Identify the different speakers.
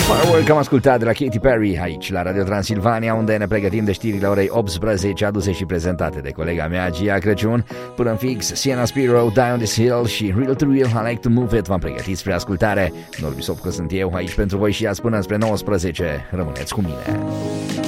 Speaker 1: Firework am ascultat de la Katy Perry aici la Radio Transilvania, unde ne pregătim de știrile orei 18 aduse și prezentate de colega mea Gia Crăciun. Până în fix, Sienna Spiro, Die on This Hill și Real to Real, I Like to Move It v-am pregătit spre ascultare. Norbi Sopcă sunt eu aici pentru voi și azi până spre 19. Rămâneți cu mine.